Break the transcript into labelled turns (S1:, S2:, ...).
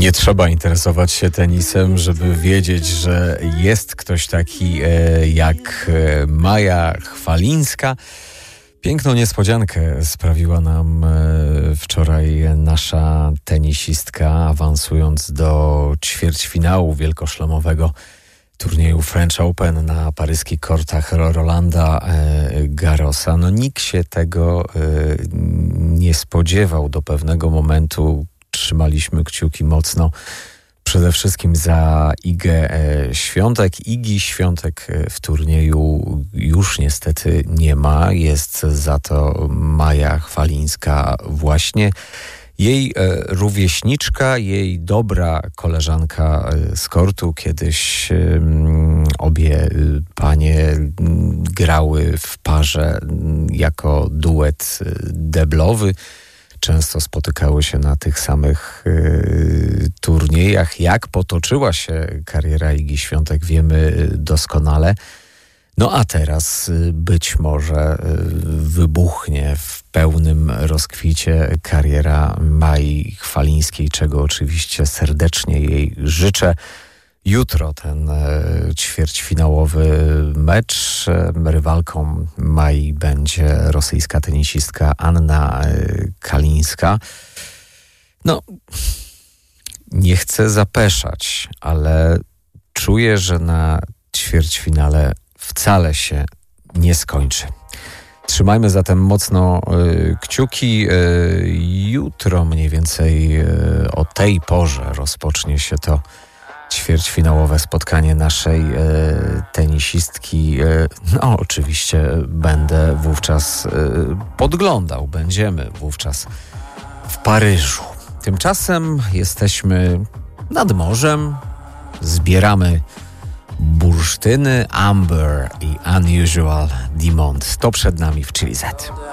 S1: Nie trzeba interesować się tenisem, żeby wiedzieć, że jest ktoś taki jak Maja Chwalińska. Piękną niespodziankę sprawiła nam wczoraj nasza tenisistka, awansując do ćwierćfinału wielkoszlemowego turnieju French Open na paryskich kortach Rolanda Garrosa. No nikt się tego nie spodziewał do pewnego momentu. Trzymaliśmy kciuki mocno przede wszystkim za Igę Świątek. Igi Świątek w turnieju już niestety nie ma. Jest za to Maja Chwalińska właśnie. Jej rówieśniczka, jej dobra koleżanka z kortu. Kiedyś obie panie grały w parze jako duet deblowy. Często spotykały się na tych samych turniejach. Jak potoczyła się kariera Igi Świątek, wiemy doskonale. No a teraz być może wybuchnie w pełnym rozkwicie kariera Mai Chwalińskiej, czego oczywiście serdecznie jej życzę. Jutro ten ćwierćfinałowy mecz. Rywalką Mai będzie rosyjska tenisistka Anna Kalińska. No, nie chcę zapeszać, ale czuję, że na ćwierćfinale wcale się nie skończy. Trzymajmy zatem mocno kciuki. Jutro mniej więcej o tej porze rozpocznie się to ćwierćfinałowe spotkanie naszej tenisistki. No oczywiście będę wówczas podglądał, będziemy wówczas w Paryżu. Tymczasem jesteśmy nad morzem, zbieramy bursztyny. Amber i Unusual Demont to przed nami w Chili Z.